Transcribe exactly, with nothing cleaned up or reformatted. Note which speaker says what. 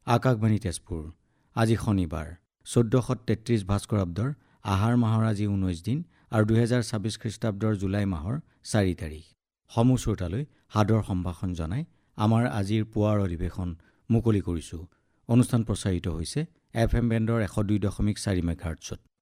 Speaker 1: আকাশবাণী তেজপুৰ। আজি শনিবাৰ চৈধ্যশ তেত্ৰিছ ভাস্কৰাব্দৰ আহাৰ মাহৰ আজি ঊনৈছ দিন আৰু দুহেজাৰ ছাব্বিছ খ্ৰীষ্টাব্দৰ জুলাই মাহৰ চাৰি তাৰিখ। সমূহ শ্ৰোতালৈ সাদৰ সম্ভাষণ জনাই আমাৰ আজিৰ পুৱাৰ অধিৱেশন মুকলি কৰিছোঁ। অনুষ্ঠান প্ৰচাৰিত হৈছে এফ এম বেণ্ডৰ এশ দুই দশমিক চাৰি মেগাহাৰ্টছত।